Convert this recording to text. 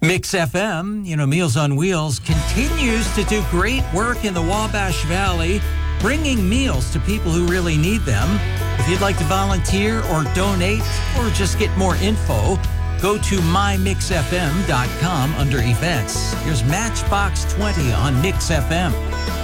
Mix FM, Meals on Wheels, continues to do great work in the Wabash Valley, bringing meals to people who really need them. If you'd like to volunteer or donate or just get more info, go to mymixfm.com under events. Here's Matchbox 20 on Mix FM.